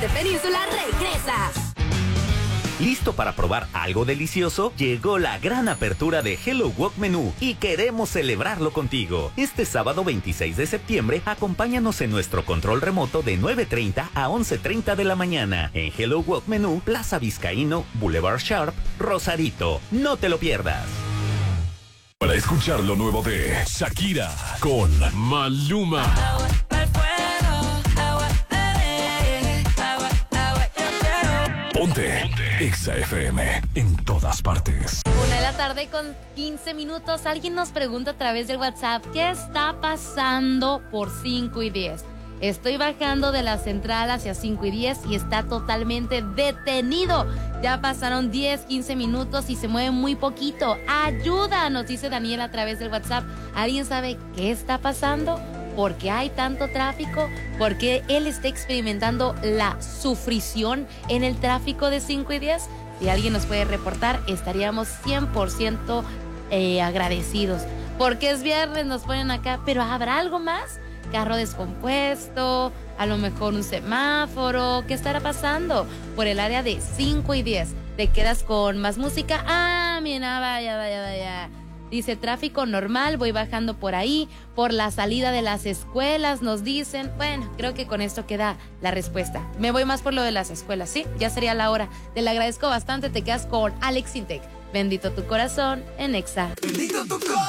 de Península regresa. ¿Listo para probar algo delicioso? Llegó la gran apertura de Hello Wok Menú y queremos celebrarlo contigo. Este sábado 26 de septiembre, acompáñanos en nuestro control remoto de 9:30 a 11:30 de la mañana en Hello Wok Menú, Plaza Vizcaíno, Boulevard Sharp, Rosarito. No te lo pierdas. Para escuchar lo nuevo de Shakira con Maluma. Ponte Exa FM en todas partes. 1:00 con 15 minutos. Alguien nos pregunta a través del WhatsApp, ¿qué está pasando por 5 y 10? Estoy bajando de la central hacia 5 y 10 y está totalmente detenido. Ya pasaron 10, 15 minutos y se mueve muy poquito. ¡Ayuda!, nos dice Daniel a través del WhatsApp. ¿Alguien sabe qué está pasando? ¿Por qué hay tanto tráfico? ¿Por qué él está experimentando la sufrición en el tráfico de 5 y 10? Si alguien nos puede reportar, estaríamos 100% agradecidos. Porque es viernes, nos ponen acá, pero ¿habrá algo más? Carro descompuesto, a lo mejor un semáforo. ¿Qué estará pasando? Por el área de 5 y 10. ¿Te quedas con más música? Ah, mira, vaya. Dice, tráfico normal, voy bajando por ahí, por la salida de las escuelas, nos dicen. Bueno, creo que con esto queda la respuesta. Me voy más por lo de las escuelas, ¿sí? Ya sería la hora. Te lo agradezco bastante, te quedas con Alex Intec. Bendito tu corazón en Exa. Bendito tu corazón.